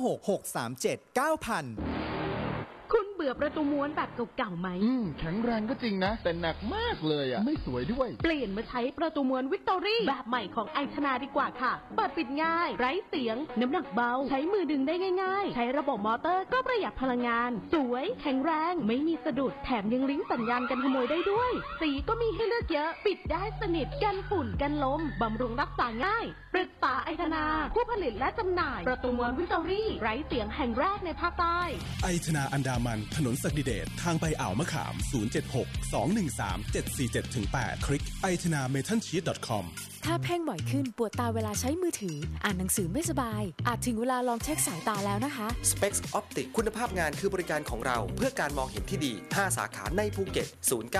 คุณเบื่อประตูม้วนแบบเก่าๆไหมแข็งแรงก็จริงนะแต่หนักมากเลยอ่ะไม่สวยด้วยเปลี่ยนมาใช้ประตูม้วนวิกตอรี่แบบใหม่ของไอธนาดีกว่าค่ะเปิดปิดง่ายไร้เสียงน้ำหนักเบาใช้มือดึงได้ง่ายๆใช้ระบบมอเตอร์ก็ประหยัดพลังงานสวยแข็งแรงไม่มีสะดุดแถมยังลิงก์สัญญาณกันขโมยได้ด้วยสีก็มีให้เลือกเยอะปิดได้สนิทกันฝุ่นกันลมบำรุงรักษาง่ายปรึกษาไอธนาผู้ผลิตและจำหน่ายประตูม้วนวิกตอรี่ไร้เสียงแห่งแรกในภาคใต้ไอธนาอันดามันถนนศักดิเดชทางไปอ่าวมะขาม 076-213-747-8 คลิก itanametalsheet.com ถ้าเพ่งบ่อยขึ้นปวดตาเวลาใช้มือถืออ่านหนังสือไม่สบายอาจถึงเวลาลองเช็คสายตาแล้วนะคะ Specs Optic คุณภาพงานคือบริการของเราเพื่อการมองเห็นที่ดี5สาขาในภูเก็ต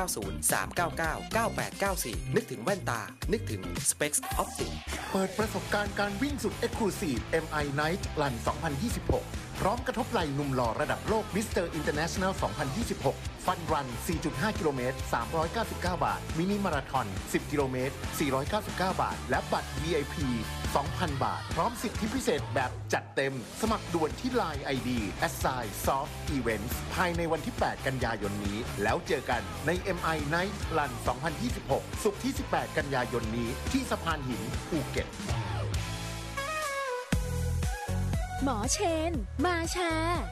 0903999894นึกถึงแว่นตานึกถึง Specs Optic เปิดประสบการณ์การวิ่งสุด Exclusive MI Night Run 2026 พร้อมกระทบไหล่หนุ่มหล่อระดับโลก Mr. International 2026 ฟันรัน 4.5 กิโลเมตร 399 บาท มินิมาราธอน 10 กิโลเมตร 499 บาท และบัตร VIP 2,000 บาท พร้อมสิทธิพิเศษแบบจัดเต็ม สมัครด่วนที่ Line ID @soft events ภายในวันที่ 8 กันยายนนี้ แล้วเจอกันใน MI Night Run 2026 ศุกร์ที่ 18 กันยายนนี้ที่สะพานหินภูเก็ตหมอเชนมาแชร์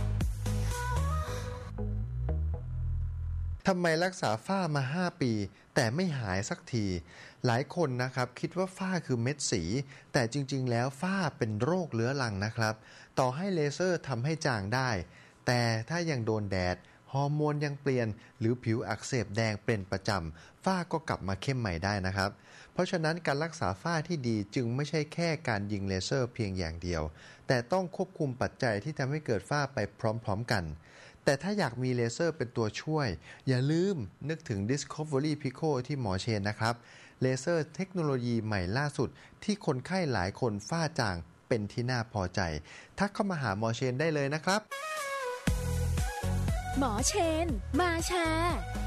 ทำไมรักษาฝ้ามา5 ปีแต่ไม่หายสักทีหลายคนนะครับคิดว่าฝ้าคือเม็ดสีแต่จริงๆแล้วฝ้าเป็นโรคเรื้อรังนะครับต่อให้เลเซอร์ทำให้จางได้แต่ถ้ายังโดนแดดฮอร์โมนยังเปลี่ยนหรือผิวอักเสบแดงเป็นประจำฝ้าก็กลับมาเข้มใหม่ได้นะครับเพราะฉะนั้นการรักษาฝ้าที่ดีจึงไม่ใช่แค่การยิงเลเซอร์เพียงอย่างเดียวแต่ต้องควบคุมปัจจัยที่ทำให้เกิดฝ้าไปพร้อมๆกันแต่ถ้าอยากมีเลเซอร์เป็นตัวช่วยอย่าลืมนึกถึง Discovery Pico ที่หมอเชนนะครับเลเซอร์เทคโนโลยีใหม่ล่าสุดที่คนไข้หลายคนฝ้าจางเป็นที่น่าพอใจทักเข้ามาหาหมอเชนได้เลยนะครับหมอเชนมาแชร์